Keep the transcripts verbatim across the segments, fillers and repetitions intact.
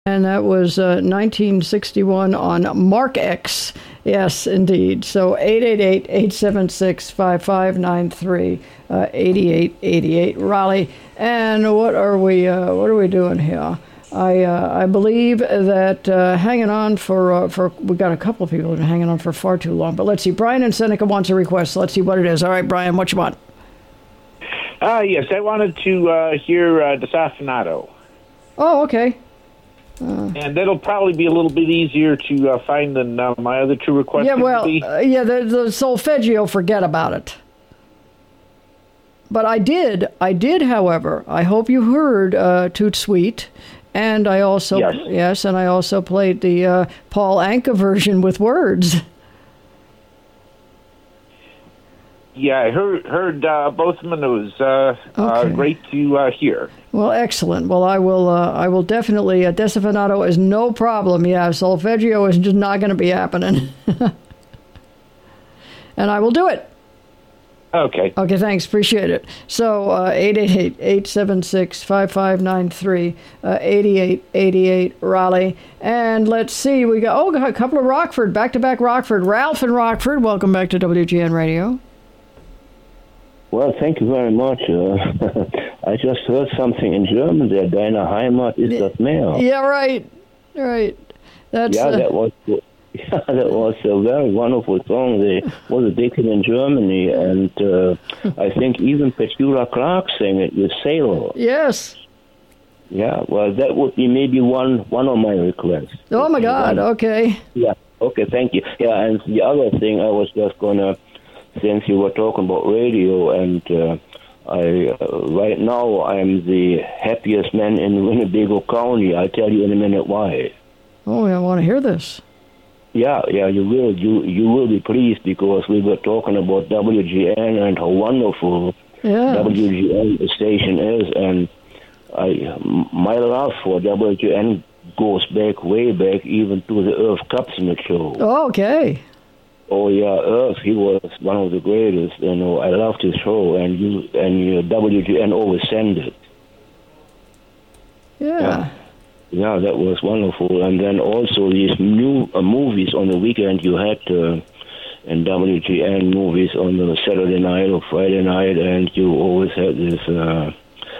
And that was uh, nineteen sixty-one on Mark X. Yes, indeed. So eight eight eight, eight seven six, five five nine three, uh, eighty-eight eighty-eight, Raleigh. And what are we? Uh, what are we doing here? I uh, I believe that uh, hanging on for uh, for we got a couple of people that have been hanging on for far too long. But let's see. Brian in Seneca wants a request. Let's see what it is. All right, Brian, what you want? Uh, yes, I wanted to uh, hear uh, Desaffinato. Oh, okay. Uh, and that'll probably be a little bit easier to uh, find than uh, my other two requests. Yeah, well, uh, yeah, the, the solfeggio, forget about it. But I did, I did, however, I hope you heard uh, Toot Sweet, and I also, yes, yes and I also played the uh, Paul Anka version with words. Yeah, I heard, heard uh, both of them, and it was uh, okay. uh, great to uh, hear. Well, excellent. Well, I will uh, I will definitely, uh, Desaffinato is no problem. Yeah, solfeggio is just not going to be happening. And I will do it. Okay. Okay, thanks. Appreciate it. So, uh, eight eight eight, eight seven six, five five nine three, uh, eighty-eight eighty-eight, Raleigh. And let's see, we got, oh, got a couple of Rockford, back-to-back Rockford. Ralph in Rockford, welcome back to W G N Radio. Well, thank you very much. Uh, I just heard something in German there. Deine Heimat ist das Meer. Yeah, right, right. That's yeah, uh, that was yeah, that was a very wonderful song. They was a big hit in Germany, and uh, I think even Petula Clark sang it with Sailor. Yes. Yeah, well, that would be maybe one one of my requests. Oh my God! One. Okay. Yeah. Okay. Thank you. Yeah, and the other thing I was just gonna. Since you were talking about radio, and uh, I uh, right now I'm the happiest man in Winnebago County. I'll tell you in a minute why. Oh, I want to hear this. Yeah, yeah, you will. You you will be pleased because we were talking about W G N and how wonderful yeah. W G N station is, and I my love for W G N goes back way back even to the Earth Kupcinet show. Oh, okay. Oh yeah, Earth. He was one of the greatest. You know, I loved his show, and you and your W G N always send it. Yeah. yeah, yeah, that was wonderful. And then also these new uh, movies on the weekend. You had uh, in W G N movies on the Saturday night or Friday night, and you always had this. Uh,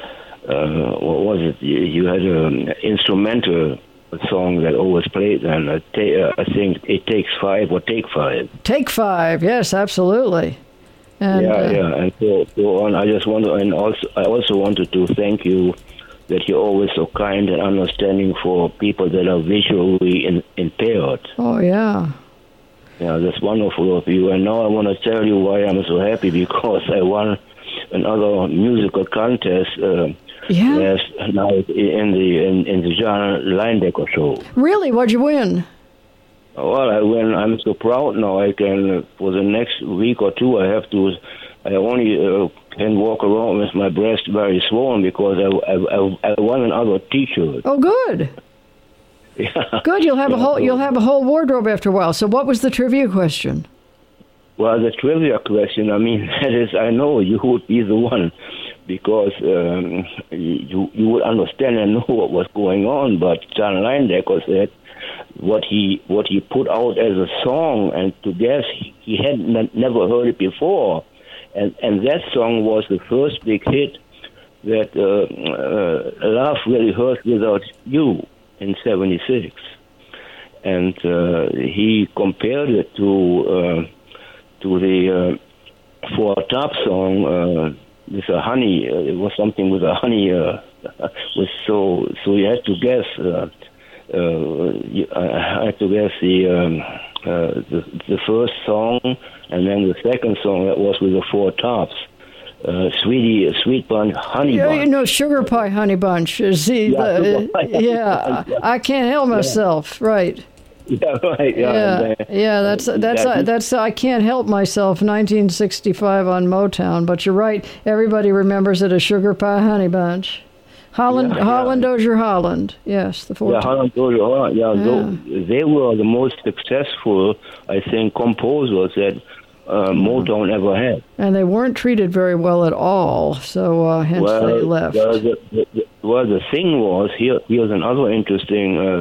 uh, what was it? You, you had an instrumental. A song that always played, and uh, ta- uh, I think it takes five or take five. Take five, yes, absolutely. And, yeah, uh, yeah, and so, so on. I just want to, and also I also wanted to thank you that you're always so kind and understanding for people that are visually in, impaired. Oh yeah. Yeah, that's wonderful of you. And now I want to tell you why I'm so happy because I won another musical contest. Uh, Yeah. Last night in the in, in the John Linebacker show. Really? What'd you win? Well, I win. I'm so proud now. I can for the next week or two. I have to. I only uh, can walk around with my breast very swollen because I I, I, I won another T-shirt. Oh, good. Yeah. Good. You'll have yeah, a whole so, you'll have a whole wardrobe after a while. So, what was the trivia question? Well, the trivia question. I mean, that is, I know you would be the one. Because um, you you would understand and know what was going on, but John Linebacker said what he what he put out as a song, and to guess he, he had n- never heard it before, and and that song was the first big hit that uh, uh, Love Really Hurt Without You in seventy-six, and uh, he compared it to uh, to the uh, For a Top song. Uh, With a honey, uh, it was something with a honey. Uh, was so so you had to guess. Uh, uh, you, I had to guess the, um, uh, the the first song, and then the second song that was with the Four Tops. Uh, sweetie, sweet bun, honey yeah, bunch. You know, sugar pie, honey bunch. Is the, Yeah, the, yeah, I can't help myself. Right. Yeah, right. Yeah, Yeah, and, uh, yeah. That's that's that- uh, that's. I can't help myself. nineteen sixty-five on Motown. But you're right. Everybody remembers it as Sugar Pie Honey Bunch. Holland, Yeah, Holland, yeah. Dozier, Holland. Yes, the four. Yeah, Holland, Dozier, Holland. Yeah, Yeah. tho- they were the most successful, I think, composers that uh, Motown ever had. And they weren't treated very well at all, so uh, hence well, they left. Well, the, the, the, well, the thing was, here, here's another interesting uh,